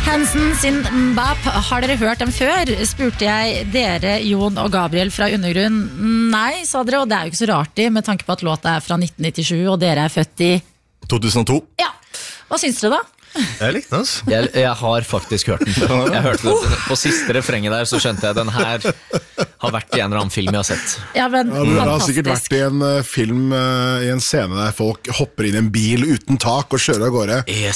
Hansen sin Mbap, har dere hørt dem før? Spurte jeg dere, Jon og Gabriel fra Undergrunn. Nei, sa dere, og det er jo ikke så rart med tanke på at låta er fra 1997, og dere er født i 2002. Ja, hva syns dere da? Jeg likte den, altså. Jeg har faktisk hørt den før. Jeg hørte den. På siste refrenget der så skjønte jeg den her har vært i en eller annen film jeg har sett. Ja, men Ja, det har sikkert vært i en film i en scene der folk hopper inn i en bil uten tak og kjører av gårde. Yes.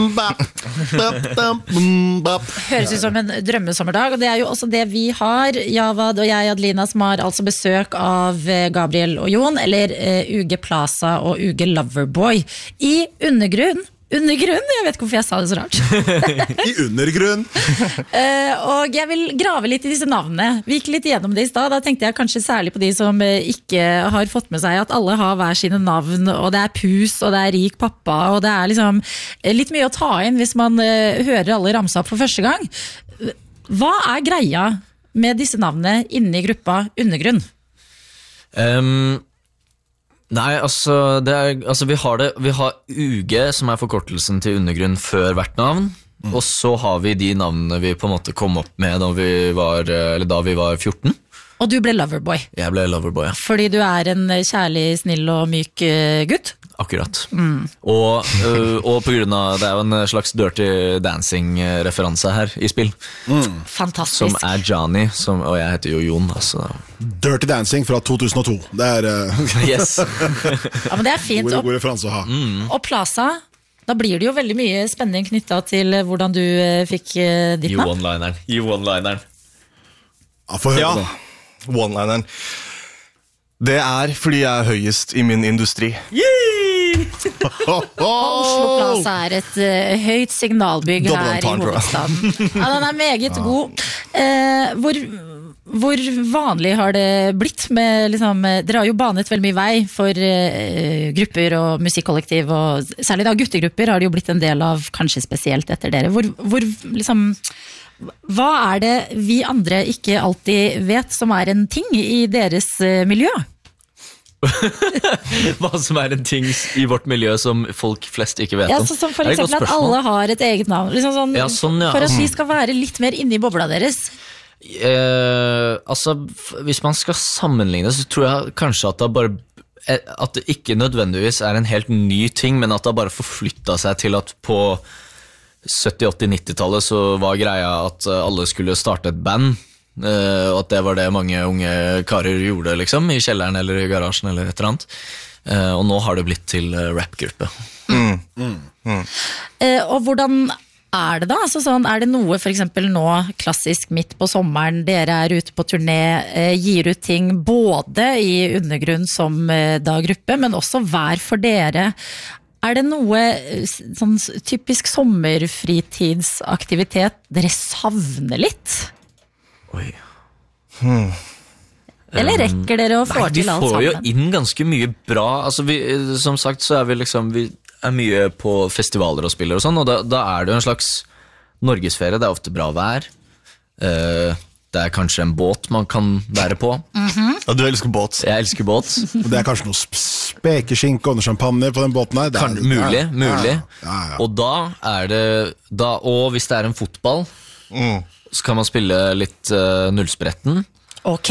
Høres ut som en drømmesommerdag, og det er jo også det vi har. Javad og jeg, Adelina, som har altså besøk av Gabriel og Jon, eller Uge Plaza og Uge Loverboy i Undergrunn. Undergrunn? Jeg vet ikke hvorfor jeg sa det så rart. I undergrunn. Og jeg vil grave litt i disse navnene. Vi gikk litt gjennom det i stad. Da tenkte jeg kanskje særlig på de som ikke har fått med seg at alle har hver sine navn, og det er pus, og det er rik pappa, og det er liksom litt mye å ta inn hvis man hører alle ramse opp for første gang. Hva er greia med disse navnene inne i gruppa Undergrunn? Nei, altså, vi har UG, som er forkortelsen til Undergrunn før hvert navn, og så har vi de navnene vi på en måte kom opp med da vi var 14. Og du ble Loverboy. Jeg ble Loverboy, ja. Fordi du er en kjærlig, snill og myk gutt. Akkurat. Og på grunn av, det er jo en slags Dirty Dancing-referanse her i spill. Fantastisk. Som er Johnny, og jeg heter jo Jon, altså. Dirty Dancing fra 2002. Det er Yes. Ja, men det er fint. god referanse å ha. Og Plaza, da blir det jo veldig mye spenning knyttet til hvordan du fikk ditt navn. One-lineren. Ja, få høre det. One-lineren. Det er fordi jeg er høyest i min industri. Oslo Plaza er et høyt signalbygg Double her i entendre. hovedstaden. Ja, den er meget god. Hvor vanlig har det blitt med, liksom, dere har jo banet veldig mye vei for grupper og musikkollektiv, og særlig da guttegrupper har det jo blitt en del av, kanskje spesielt etter dere. Hva er det vi andre ikke alltid vet som er en ting i deres miljø? Hva som er en ting i vårt miljø som folk flest ikke vet om. Ja, som for Det er et godt eksempel at spørsmål. alle har et eget navn. Liksom sånn, Ja, sånn, ja. For at vi skal være litt mer inne i bobla deres. Hvis man skal sammenligne, så tror jeg kanskje at det ikke nødvendigvis er en helt ny ting, men at det bare forflyttet seg til at på 70-, 80-, 90-tallet så var greia at alle skulle starte et band, og at det var det mange unge karer gjorde liksom, i kjelleren eller i garasjen eller et eller annet. Og nå har det blitt til rapgruppe. Og hvordan er det da? Altså sånn, er det noe for eksempel nå, klassisk midt på sommeren, dere er ute på turné, gir ut ting både i Undergrunn som da gruppe, men også hver for dere. Er det noe sånn typisk sommerfritidsaktivitet dere savner litt? Oi. Eller rekker dere å få til alt sammen? Vi får jo inn ganske mye bra. Altså som sagt så er vi er mye på festivaler og spiller og sånn, og da er det jo en slags norgesferie. Det er ofte bra vær. Det er kanskje en båt man kan være på. Ja, du elsker båt. Jeg elsker båt. Det er kanskje noe spekeskinke og noe champagne på den båten her. Mulig. Ja. Og da er det og hvis det er en fotball, så kan man spille litt nullspretten. Ok.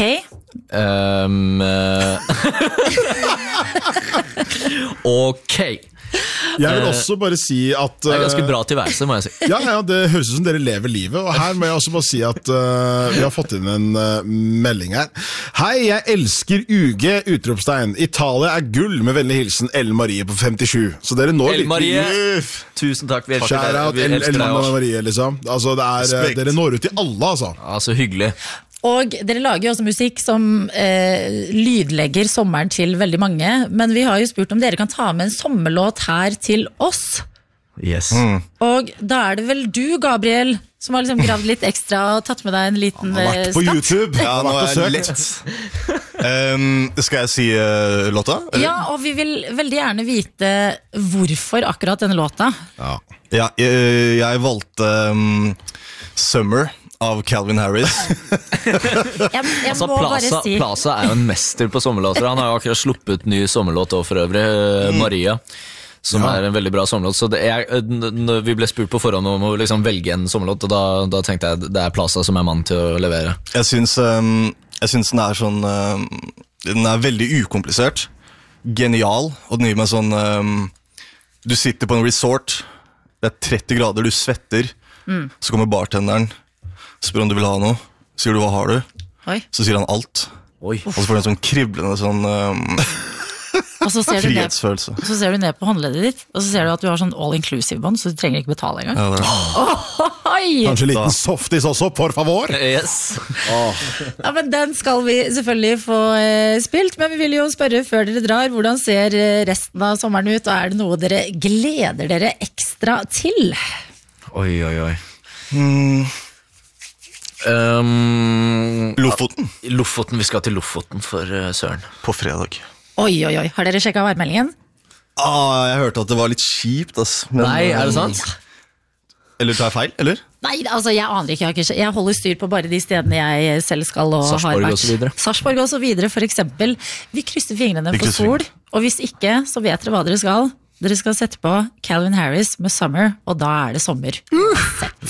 Ok. Jeg vil også bare si at Det er ganske bra tilværelse, må jeg si. Ja, det høres ut som dere lever livet. Og her må jeg også bare si at vi har fått inn en melding her. Hei, jeg elsker UG! Utropstegn. Italia er gull, med vennlig hilsen Ellen Marie på 57. Så dere når Ellen Marie, virkelig. tusen takk. Vi elsker Shout deg. out Vi elsker Ellen deg også. Marie, liksom. Altså, Respekt. dere når ut til alle, altså. Altså, hyggelig. Og dere lager jo også musikk som lydlegger sommeren til veldig mange, men vi har jo spurt om dere kan ta med en sommerlåt her til oss. Yes. Og da er det vel du, Gabriel, som har liksom gravd litt ekstra og tatt med deg en liten Har vært på skatt. YouTube. Ja, Har nå vært og er jeg søkt. lett. Skal jeg si låta? eller? Ja, og vi vil veldig gjerne vite hvorfor akkurat denne låta. Ja, jeg valgte Summer av Calvin Harris. Jeg Altså, må bare si Plaza er jo en mester på sommerlåter. Han har jo akkurat sluppet ny sommerlåt også for øvrig, Maria. som er en veldig bra sommerlåt. Så når vi ble spurt på forhånd om å liksom velge en sommerlåt, og da tenkte jeg det er Plaza som er mann til å levere. Jeg syns den er sånn den er veldig ukomplisert, genial, og den gir meg sånn du sitter på en resort, det er 30 grader, du svetter, så kommer bartenderen, spør om du vil ha noe, sier du hva har du? Oi. Så sier han alt. Oi. Og så får du en sånn kriblende sånn Og så ser frihetsfølelse. Så ser du ned på håndleddet ditt, og så ser du at du har sånn all-inclusive-bånd, så du trenger ikke betale engang. Ja, det er det. Oi! Kanskje en liten softis også, por favor. Yes. Ja, men den skal vi selvfølgelig få spilt, men vi vil jo spørre før dere drar, hvordan ser resten av sommeren ut, og er det noe dere gleder dere ekstra til? Oi. Lofoten. Vi skal til Lofoten for Søren. På fredag. Oi, har dere sjekket værmeldingen? Jeg hørte at det var litt kjipt, ass. Men, Nei, er det sant? Eller tar jeg feil, eller? Nei, altså jeg aner ikke, jeg holder styr på bare de stedene jeg selv skal og Sarpsborg har vært. og så videre. Sarpsborg og så videre, for eksempel. Vi krysser fingrene på sol, og hvis ikke, så vet dere hva dere skal. Dere skal sette på Calvin Harris med Summer, og da er det sommer.